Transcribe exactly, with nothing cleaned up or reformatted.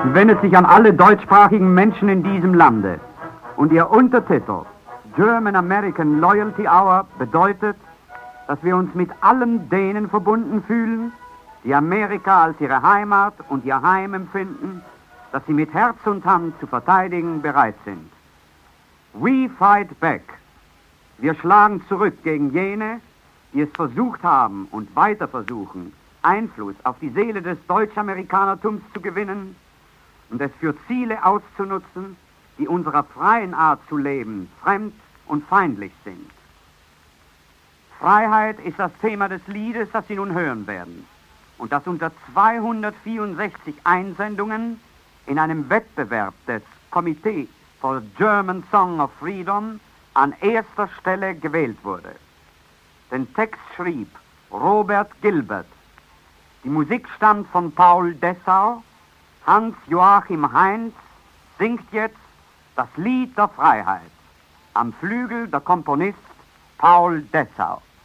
wendet sich an alle deutschsprachigen Menschen in diesem Lande. Und ihr Untertitel German American Loyalty Hour bedeutet, dass wir uns mit allen denen verbunden fühlen, die Amerika als ihre Heimat und ihr Heim empfinden, das sie mit Herz und Hand zu verteidigen bereit sind. We fight back. Wir schlagen zurück gegen jene, die es versucht haben und weiter versuchen, Einfluss auf die Seele des Deutsch-Amerikanertums zu gewinnen und es für Ziele auszunutzen, die unserer freien Art zu leben fremd und feindlich sind. Freiheit ist das Thema des Liedes, das Sie nun hören werden und das unter zweihundertvierundsechzig Einsendungen in einem Wettbewerb des Committee for German Song of Freedom an erster Stelle gewählt wurde. Den Text schrieb Robert Gilbert. Die Musik stammt von Paul Dessau. Hans-Joachim Heinz singt jetzt das Lied der Freiheit. Am Flügel der Komponist Paul Dessau.